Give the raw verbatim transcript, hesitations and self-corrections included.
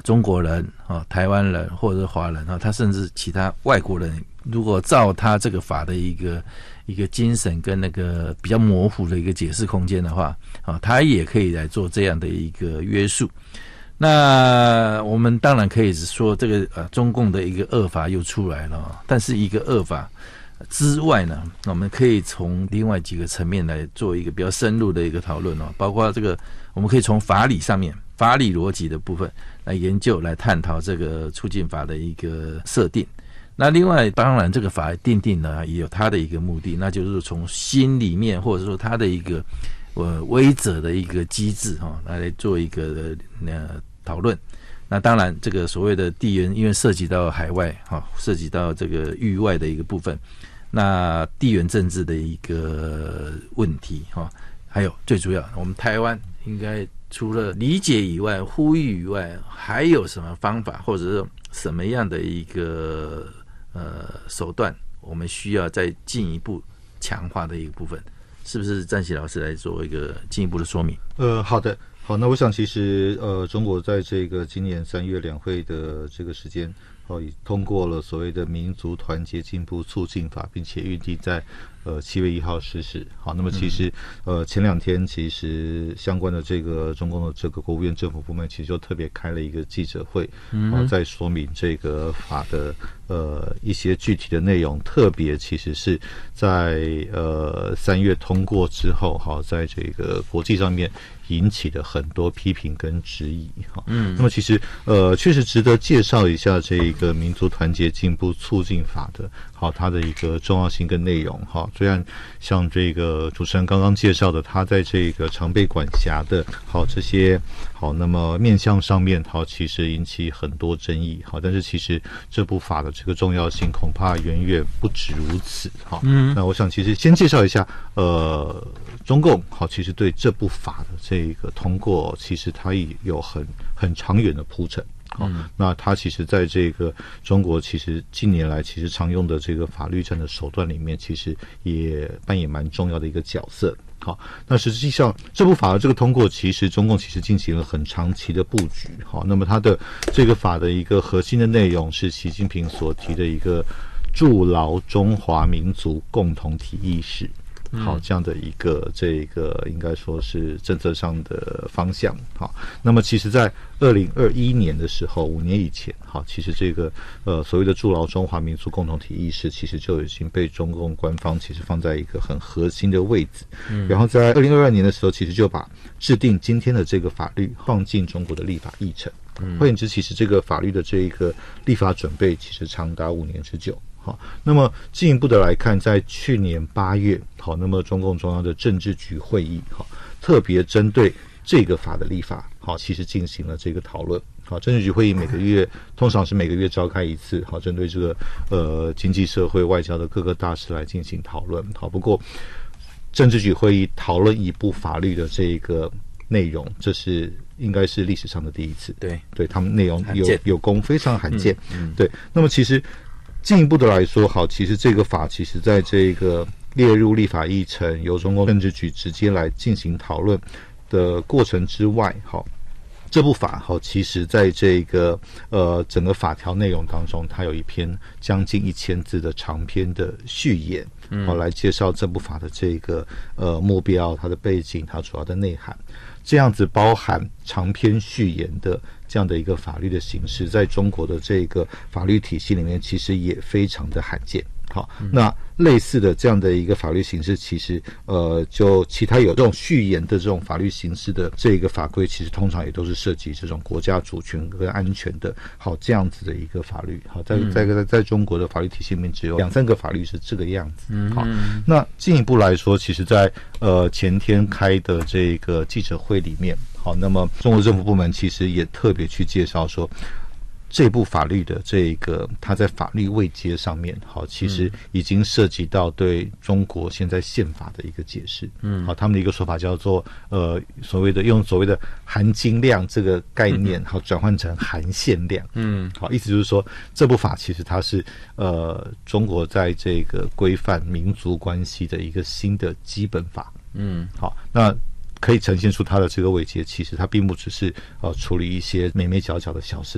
中国人啊、台湾人或者是华人啊，他甚至其他外国人，如果照他这个法的一个一个精神跟那个比较模糊的一个解释空间的话啊，他也可以来做这样的一个约束。那我们当然可以说这个呃中共的一个恶法又出来了，但是一个恶法之外呢，我们可以从另外几个层面来做一个比较深入的一个讨论哦，包括这个我们可以从法理上面、法理逻辑的部分来研究、来探讨这个促进法的一个设定。那另外，当然这个法定定呢也有它的一个目的，那就是从心里面或者说它的一个呃规则的一个机制哈、哦，来做一个呃讨论。那当然，这个所谓的地缘，因为涉及到海外哈、哦，涉及到这个域外的一个部分，那地缘政治的一个问题哈、哦，还有最主要，我们台湾应该除了理解以外、呼吁以外，还有什么方法，或者是什么样的一个呃手段，我们需要再进一步强化的一个部分，是不是占喜老师来做一个进一步的说明？ 呃，好的，好，那我想其实呃，中国在这个今年三月两会的这个时间，哦，已通过了所谓的民族团结进步促进法，并且预定在呃七月一号实施。好，那么其实、嗯、呃前两天其实相关的这个中共的这个国务院政府部门其实就特别开了一个记者会，嗯，哦，在说明这个法的呃一些具体的内容，特别其实是在呃三月通过之后，好，在这个国际上面引起了很多批评跟质疑。好，嗯，那么其实呃确实值得介绍一下这个民族团结进步促进法的好它的一个重要性跟内容。好，虽然像这个主持人刚刚介绍的，它在这个常被管辖的好这些好，那么面向上面好其实引起很多争议。好，但是其实这部法的这个重要性恐怕远远不止如此。好，嗯，那我想其实先介绍一下呃中共好其实对这部法的这个通过，其实它也有很很长远的铺陈。好，嗯，那它其实在这个中国其实近年来其实常用的这个法律战的手段里面，其实也扮演蛮重要的一个角色。好，那实际上这部法的这个通过，其实中共其实进行了很长期的布局。好，那么它的这个法的一个核心的内容是习近平所提的一个筑牢中华民族共同体意识。好，这样的一个这个应该说是政策上的方向。好，那么其实在二零二一年的时候，五年以前，好，其实这个呃所谓的筑牢中华民族共同体意识，其实就已经被中共官方其实放在一个很核心的位置。嗯，然后在二零二二年的时候，其实就把制定今天的这个法律放进中国的立法议程。嗯，换言之，其实这个法律的这一个立法准备，其实长达五年之久。好，那么进一步的来看，在去年八月，好，那么中共中央的政治局会议，好，特别针对这个法的立法，好，其实进行了这个讨论。好，政治局会议每个月通常是每个月召开一次，好，针对这个呃经济社会外交的各个大事来进行讨论。好，不过政治局会议讨论一部法律的这个内容，这是应该是历史上的第一次。对，对他们内容有有功，非常罕见。嗯，对。那么其实进一步的来说，好，其实这个法其实在这个列入立法议程，由中共政治局直接来进行讨论的过程之外，好，这部法好，其实在这个呃整个法条内容当中，它有一篇将近一千字的长篇的序言，好，来介绍这部法的这个呃目标、它的背景、它主要的内涵。这样子包含长篇序言的这样的一个法律的形式，在中国的这个法律体系里面，其实也非常的罕见。好，那类似的这样的一个法律形式，其实呃，就其他有这种序言的这种法律形式的这个法规，其实通常也都是涉及这种国家主权跟安全的。好，这样子的一个法律，好，在在在在中国的法律体系里面，只有两三个法律是这个样子。好，那进一步来说，其实在呃前天开的这个记者会里面，好，那么中国政府部门其实也特别去介绍说，这部法律的这个它在法律位阶上面，好，其实已经涉及到对中国现在宪法的一个解释。嗯，好，他们的一个说法叫做呃所谓的用所谓的含金量这个概念，好，转换成含限量。嗯，好，意思就是说这部法其实它是呃中国在这个规范民族关系的一个新的基本法。嗯，好，那可以呈现出它的这个位阶，其实它并不只是呃处理一些眉眉角角的小事